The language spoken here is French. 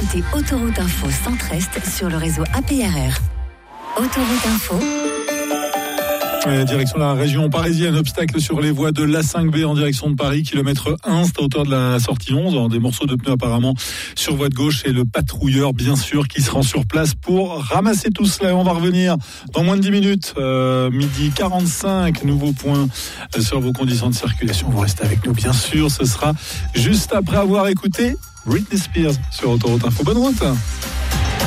écoutez Autoroute Info Centre-Est sur le réseau APRR. Autoroute Info. Direction la région parisienne, obstacle sur les voies de l'A5B en direction de Paris, kilomètre 1, c'est à hauteur de la sortie 11, alors des morceaux de pneus apparemment sur voie de gauche et le patrouilleur bien sûr qui se rend sur place pour ramasser tout cela. On va revenir dans moins de 10 minutes, midi 45, nouveau point sur vos conditions de circulation. Vous restez avec nous bien sûr, ce sera juste après avoir écouté Britney Spears sur Autoroute Info. Bonne route.